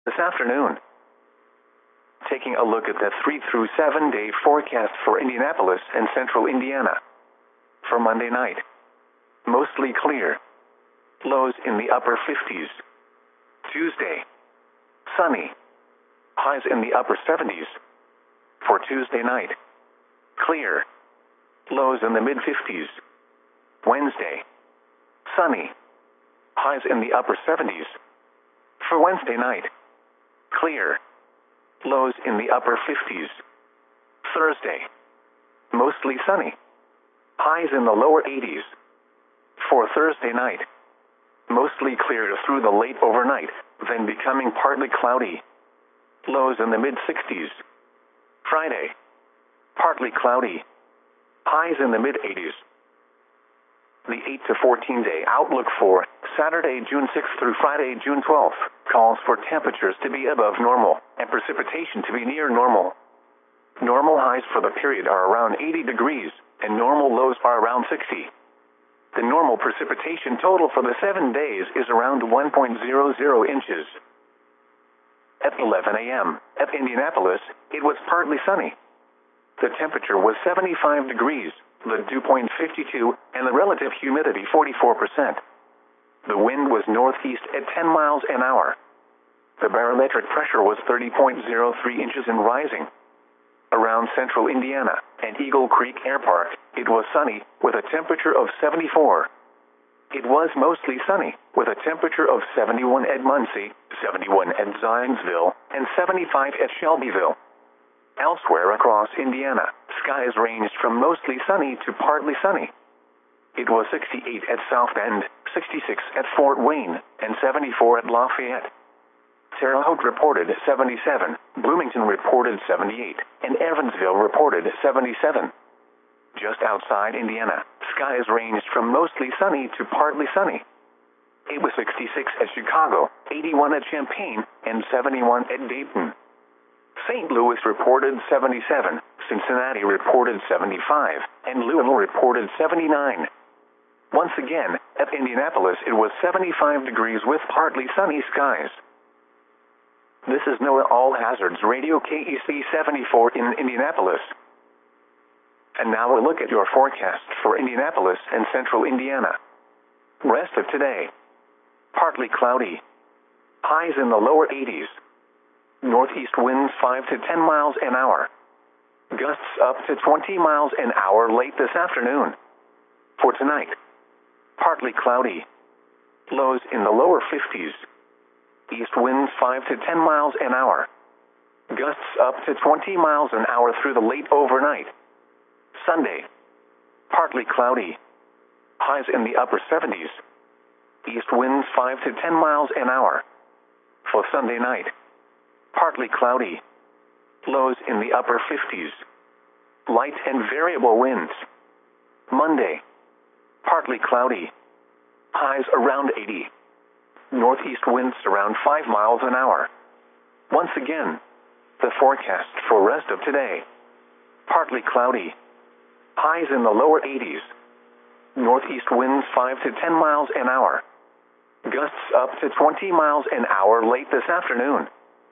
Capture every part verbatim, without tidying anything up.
this afternoon. Taking a look at the three through seven day forecast for Indianapolis and central Indiana. For Monday night, mostly clear. Lows in the upper fifties. Tuesday, sunny. Highs in the upper seventies. For Tuesday night, clear. Lows in the mid fifties. Wednesday, sunny. Highs in the upper seventies. For Wednesday night, clear. Lows in the upper fifties. Thursday, mostly sunny. Highs in the lower eighties. For Thursday night, mostly clear through the late overnight, then becoming partly cloudy. Lows in the mid sixties. Friday, partly cloudy. Highs in the mid eighties. The eight to fourteen day outlook for Saturday, June sixth through Friday, June twelfth, calls for temperatures to be above normal and precipitation to be near normal. Normal highs for the period are around eighty degrees, and normal lows are around sixty. The normal precipitation total for the seven days is around one point zero zero inches. At eleven a m at Indianapolis, it was partly sunny. The temperature was seventy-five degrees, the dew point fifty-two, and the relative humidity forty-four percent. The wind was northeast at ten miles an hour. The barometric pressure was thirty point zero three inches and rising. Around central Indiana and Eagle Creek Air Park, it was sunny, with a temperature of seventy-four. It was mostly sunny, with a temperature of seventy-one at Muncie, seventy-one at Zionsville, and seventy-five at Shelbyville. Elsewhere across Indiana, skies ranged from mostly sunny to partly sunny. It was sixty-eight at South Bend, sixty-six at Fort Wayne, and seventy-four at Lafayette. Terre Haute reported seventy-seven, Bloomington reported seventy-eight, and Evansville reported seventy-seven. Just outside Indiana, skies ranged from mostly sunny to partly sunny. It was sixty-six at Chicago, eighty-one at Champaign, and seventy-one at Dayton. Saint Louis reported seventy-seven, Cincinnati reported seventy-five, and Louisville reported seventy-nine. Once again, at Indianapolis it was seventy-five degrees with partly sunny skies. This is NOAA All Hazards Radio K E C seventy-four in Indianapolis. And now a look at your forecast for Indianapolis and central Indiana. Rest of today, partly cloudy. Highs in the lower eighties. Northeast winds five to ten miles an hour. Gusts up to twenty miles an hour late this afternoon. For tonight, partly cloudy. Lows in the lower fifties. East winds five to ten miles an hour. Gusts up to twenty miles an hour through the late overnight. Sunday, partly cloudy. Highs in the upper seventies. East winds five to ten miles an hour. For Sunday night, partly cloudy. Lows in the upper fifties. Light and variable winds. Monday, partly cloudy. Highs around eighty. Northeast winds around five miles an hour. Once again, the forecast for rest of today. Partly cloudy. Highs in the lower eighties. Northeast winds five to ten miles an hour. Gusts up to twenty miles an hour late this afternoon.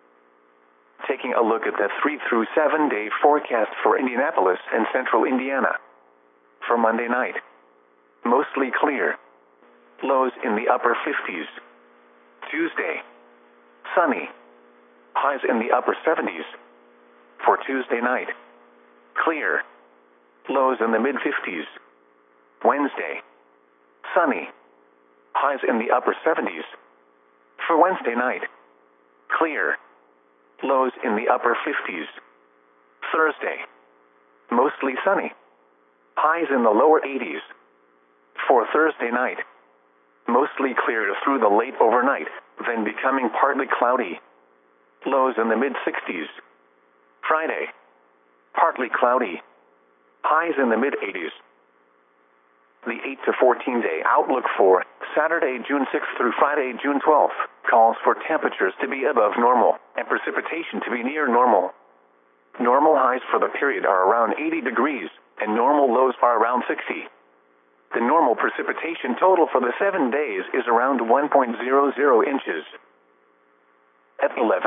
Taking a look at the three through seven day forecast for Indianapolis and central Indiana. For Monday night, mostly clear. Lows in the upper fifties. Tuesday, sunny. Highs in the upper seventies. For Tuesday night, clear. Lows in the mid fifties. Wednesday, sunny. Highs in the upper seventies. For Wednesday night, clear. Lows in the upper fifties. Thursday, mostly sunny. Highs in the lower eighties. For Thursday night, mostly clear through the late overnight, then becoming partly cloudy. Lows in the mid sixties. Friday, partly cloudy. Highs in the mid eighties. The eight to fourteen day outlook for Saturday, June sixth through Friday, June twelfth, calls for temperatures to be above normal and precipitation to be near normal. Normal highs for the period are around eighty degrees, and normal lows are around sixty. The normal precipitation total for the seven days is around one point zero zero inches. At eleven